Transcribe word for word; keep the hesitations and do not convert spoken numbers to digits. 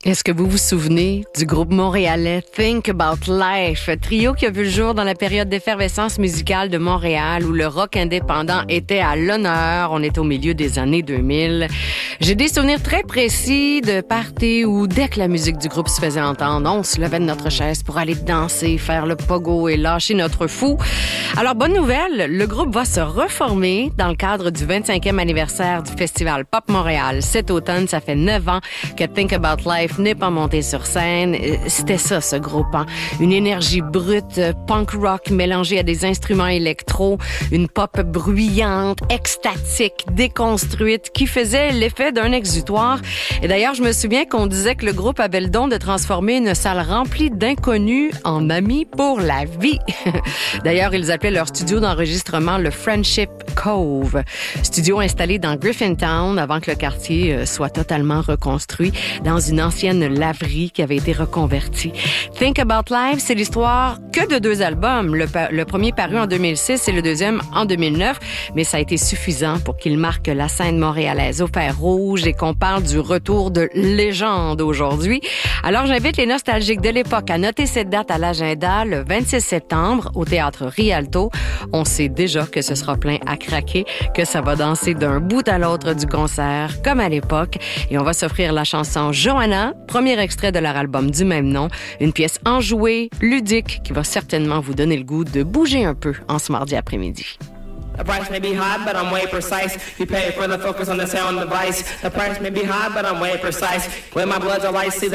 Est-ce que vous vous souvenez du groupe montréalais Think About Life, trio qui a vu le jour dans la période d'effervescence musicale de Montréal où le rock indépendant était à l'honneur. On est au milieu des années deux mille. J'ai des souvenirs très précis de parties où dès que la musique du groupe se faisait entendre, on se levait de notre chaise pour aller danser, faire le pogo et lâcher notre fou. Alors, bonne nouvelle, le groupe va se reformer dans le cadre du vingt-cinquième anniversaire du Festival Pop Montréal. Cet automne, ça fait neuf ans que Think About Life n'est pas monté sur scène. C'était ça, ce groupe. Hein? Une énergie brute, punk rock mélangée à des instruments électro, une pop bruyante, extatique, déconstruite, qui faisait l'effet d'un exutoire. Et d'ailleurs, je me souviens qu'on disait que le groupe avait le don de transformer une salle remplie d'inconnus en amis pour la vie. D'ailleurs, ils appelaient leur studio d'enregistrement le Friendship Cove. Studio installé dans Griffintown avant que le quartier soit totalement reconstruit dans une ancienne laverie qui avait été reconvertie. Think About Life, c'est l'histoire que de deux albums. Le, le premier paru en deux mille six et le deuxième en deux mille neuf, mais ça a été suffisant pour qu'il marque la scène montréalaise au fer rouge et qu'on parle du retour de légende aujourd'hui. Alors, j'invite les nostalgiques de l'époque à noter cette date à l'agenda le vingt-six septembre au Théâtre Rialto. On sait déjà que ce sera plein à craquer, que ça va danser d'un bout à l'autre du concert, comme à l'époque. Et on va s'offrir la chanson Johanna, premier extrait de leur album du même nom, une pièce enjouée, ludique, qui va certainement vous donner le goût de bouger un peu en ce mardi après-midi. The price may be high, but I'm way precise. You pay for the focus on the sound device. The price may be high, but I'm way precise. When my blood's a light, see the